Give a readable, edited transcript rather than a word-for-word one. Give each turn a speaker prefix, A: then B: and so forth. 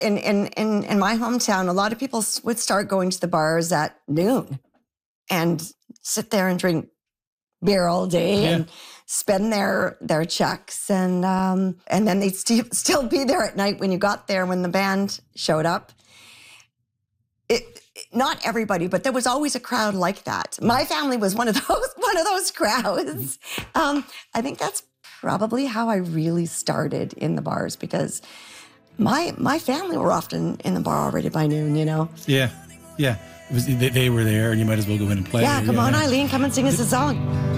A: in my hometown, a lot of people would start going to the bars at noon and sit there and drink beer all day and spend their checks. And then they'd still be there at night when you got there, when the band showed up. Not everybody, but there was always a crowd like that. My family was one of those crowds. I think that's probably how I really started in the bars, because my family were often in the bar already by noon, you know?
B: Yeah. It was, they were there, and you might as well go in and play.
A: Yeah, come on, Eileen, come and sing us a song.